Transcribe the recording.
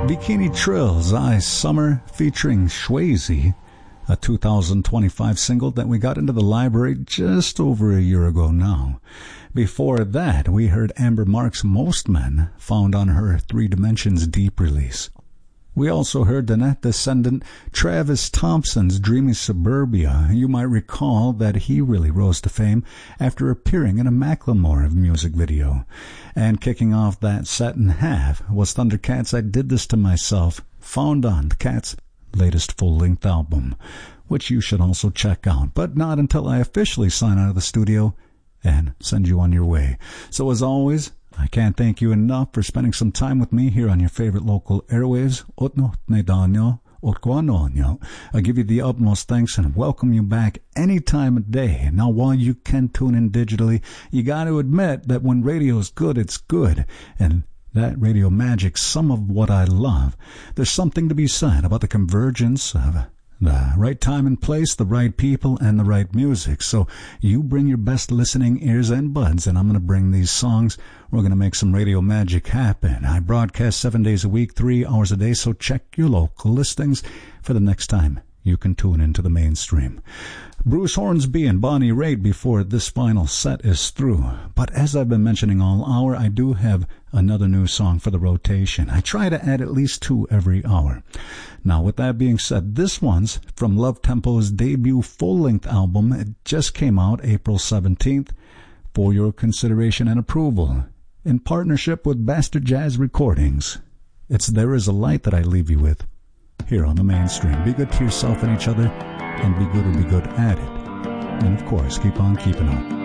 Bikini Trills, I Summer, featuring Swayze, a 2025 single that we got into the library just over a year ago now. Before that, we heard Amber Mark's Most Men, found on her Three Dimensions Deep release. We also heard Danette descendant Travis Thompson's Dreamy Suburbia. You might recall that he really rose to fame after appearing in a Macklemore music video. And kicking off that set in half was Thundercats' I Did This to Myself, found on the Cats' latest full-length album, which you should also check out, but not until I officially sign out of the studio and send you on your way. So as always, I can't thank you enough for spending some time with me here on your favorite local airwaves. I give you the utmost thanks and welcome you back any time of day. Now, while you can tune in digitally, you got to admit that when radio's good, it's good. And that radio magic's some of what I love. There's something to be said about the convergence of the right time and place, the right people, and the right music. So you bring your best listening ears and buds, and I'm going to bring these songs. We're going to make some radio magic happen. I broadcast 7 days a week, 3 hours a day, so check your local listings for the next time you can tune into the mainstream. Bruce Hornsby and Bonnie Raitt before this final set is through. But as I've been mentioning all hour, I do have another new song for the rotation. I try to add at least 2 every hour. Now, with that being said, this one's from Love Tempo's debut full-length album. It just came out April 17th for your consideration and approval, in partnership with Bastard Jazz Recordings. It's There Is a Light that I leave you with here on the mainstream. Be good to yourself and each other, and be good or be good at it. And of course, keep on keeping on.